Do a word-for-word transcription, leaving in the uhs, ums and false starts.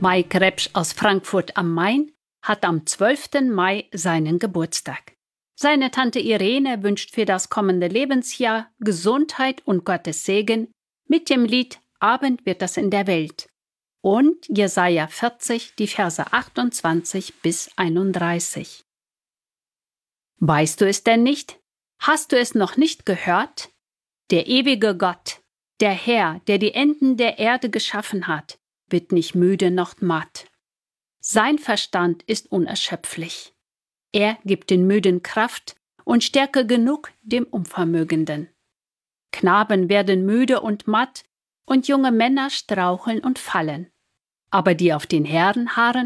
Mike Repsch aus Frankfurt am Main hat am zwölften Mai seinen Geburtstag. Seine Tante Irene wünscht für das kommende Lebensjahr Gesundheit und Gottes Segen mit dem Lied Abend wird es in der Welt und Jesaja vierzig, die Verse achtundzwanzig bis einunddreißig. Weißt du es denn nicht? Hast du es noch nicht gehört? Der ewige Gott, der Herr, der die Enden der Erde geschaffen hat, wird nicht müde noch matt. Sein Verstand ist unerschöpflich. Er gibt den Müden Kraft und Stärke genug dem Unvermögenden. Knaben werden müde und matt und junge Männer straucheln und fallen. Aber die auf den Herrn harren,